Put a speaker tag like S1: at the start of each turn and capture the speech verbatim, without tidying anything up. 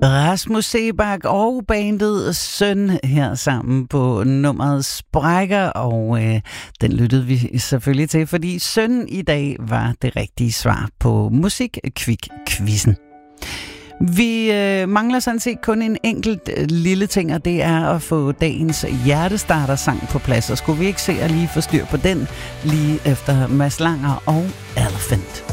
S1: Rasmus Seebach og bandet Søn her sammen på nummeret Sprækker, og øh, den lyttede vi selvfølgelig til, fordi Søn i dag var det rigtige svar på Musikquik-quizzen. Vi øh, mangler sådan set kun en enkelt øh, lille ting, og det er at få dagens hjertestarter-sang på plads. Og skulle vi ikke se at lige få styr på den lige efter Mads Langer og Elephant.